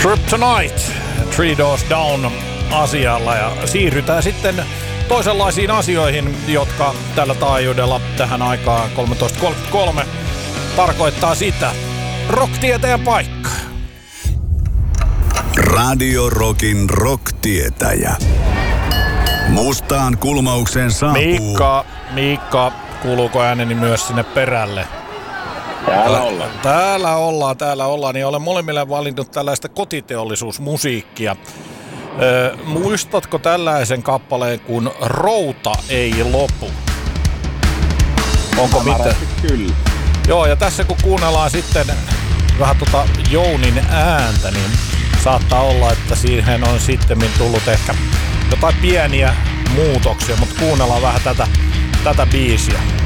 Kryptonite, Three Doors Down asialla ja siirrytään sitten toisenlaisiin asioihin, jotka tällä taajuudella tähän aikaan 13.33 tarkoittaa sitä. Rock-tietäjän paikka. Radio Rockin rock-tietäjä. Mustaan kulmaukseen saapuu... Miikka, kuuluuko ääneni myös sinne perälle? Täällä ollaan, niin olen molemmille valinnut tällaista kotiteollisuusmusiikkia. Muistatko tällaisen kappaleen kuin Routa ei lopu? Onko mitään? Kyllä. Joo, ja tässä kun kuunnellaan sitten vähän Jounin ääntä, niin saattaa olla, että siihen on sitten tullut ehkä jotain pieniä muutoksia, mutta kuunnellaan vähän tätä biisiä.